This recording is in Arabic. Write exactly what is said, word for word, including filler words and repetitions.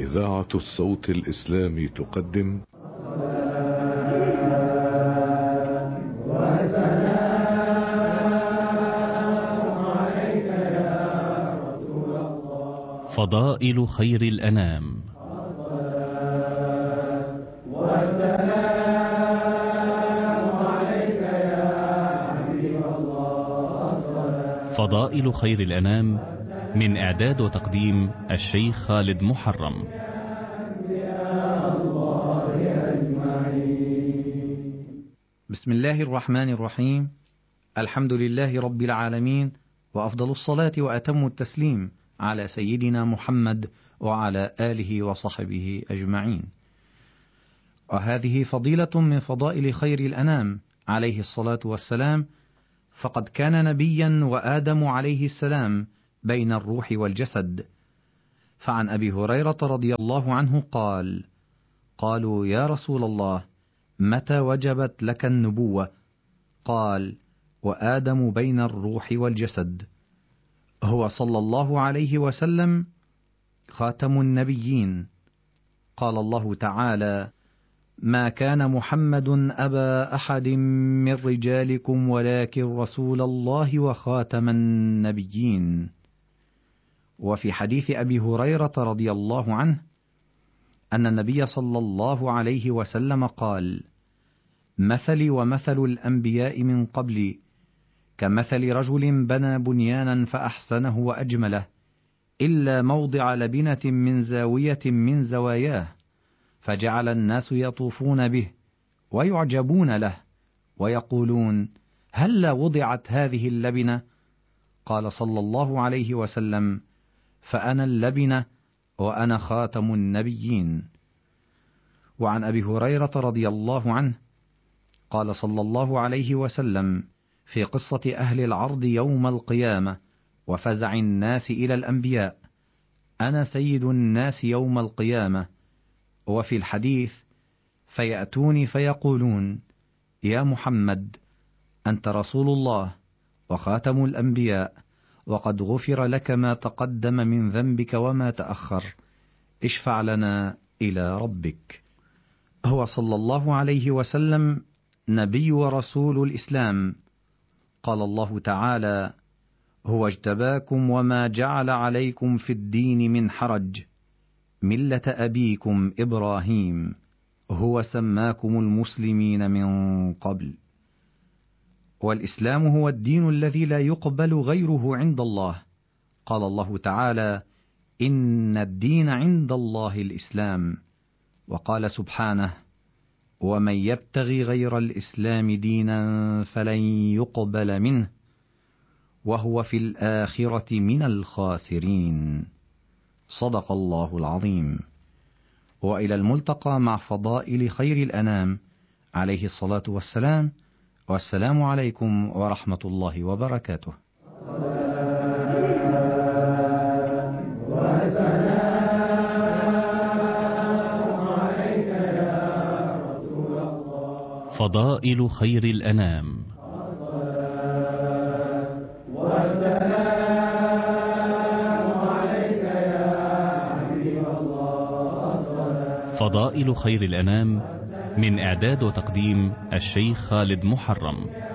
إذاعة الصوت الإسلامي تقدم فضائل خير الأنام. فضائل خير الأنام من إعداد وتقديم الشيخ خالد محرم. بسم الله الرحمن الرحيم. الحمد لله رب العالمين، وأفضل الصلاة وأتم التسليم على سيدنا محمد وعلى آله وصحبه أجمعين. وهذه فضيلة من فضائل خير الأنام عليه الصلاة والسلام، فقد كان نبيا وآدم عليه السلام بين الروح والجسد. فعن أبي هريرة رضي الله عنه قال: قالوا يا رسول الله، متى وجبت لك النبوة؟ قال: وآدم بين الروح والجسد. هو صلى الله عليه وسلم خاتم النبيين. قال الله تعالى: ما كان محمد أبا أحد من رجالكم ولكن رسول الله وخاتم النبيين. وفي حديث أبي هريرة رضي الله عنه أن النبي صلى الله عليه وسلم قال: مثلي ومثل الأنبياء من قبلي كمثل رجل بنى بنيانا فأحسنه وأجمله، إلا موضع لبنة من زاوية من زواياه، فجعل الناس يطوفون به ويعجبون له ويقولون: هل وضعت هذه اللبنة؟ قال صلى الله عليه وسلم: فأنا اللبنة وأنا خاتم النبيين. وعن أبي هريرة رضي الله عنه قال صلى الله عليه وسلم في قصة أهل العرض يوم القيامة وفزع الناس إلى الأنبياء: أنا سيد الناس يوم القيامة. وفي الحديث: فيأتوني فيقولون: يا محمد، أنت رسول الله وخاتم الأنبياء، وقد غفر لك ما تقدم من ذنبك وما تأخر، اشفع لنا إلى ربك. هو صلى الله عليه وسلم نبي ورسول الإسلام. قال الله تعالى: هو اجتباكم وما جعل عليكم في الدين من حرج، ملة أبيكم إبراهيم، هو سماكم المسلمين من قبل. والإسلام هو الدين الذي لا يقبل غيره عند الله. قال الله تعالى: إن الدين عند الله الإسلام. وقال سبحانه: ومن يبتغي غير الإسلام دينا فلن يقبل منه وهو في الآخرة من الخاسرين. صدق الله العظيم. وإلى الملتقى مع فضائل خير الأنام عليه الصلاة والسلام، والسلام عليكم ورحمة الله وبركاته. فضائل خير الأنام. فضائل خير الأنام من إعداد وتقديم الشيخ خالد محرم.